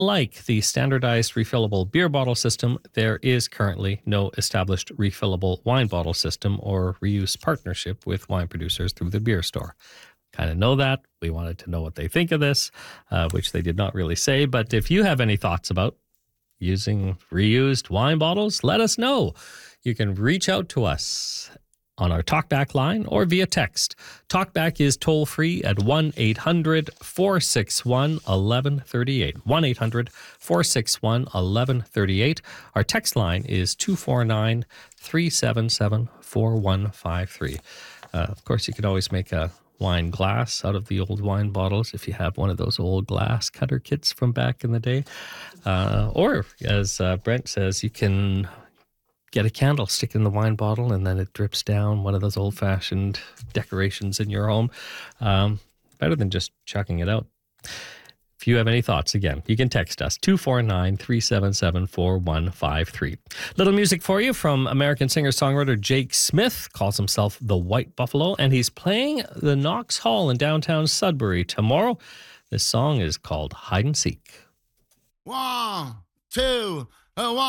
Like the standardized refillable beer bottle system, there is currently no established refillable wine bottle system or reuse partnership with wine producers through the beer store. Kind of know that. We wanted to know what they think of this, which they did not really say. But if you have any thoughts about using reused wine bottles, let us know. You can reach out to us on our TalkBack line or via text. TalkBack is toll free at 1-800-461-1138. 1-800-461-1138. Our text line is 249-377-4153. Of course, you could always make a wine glass out of the old wine bottles if you have one of those old glass cutter kits from back in the day. Or, as Brent says, you can get a candle, stick it in the wine bottle, and then it drips down, one of those old-fashioned decorations in your home. Better than just chucking it out. If you have any thoughts, again, you can text us, 249-377-4153. Little music for you from American singer-songwriter Jake Smith, calls himself the White Buffalo, and he's playing the Knox Hall in downtown Sudbury tomorrow. This song is called Hide and Seek. 1, 2, 1.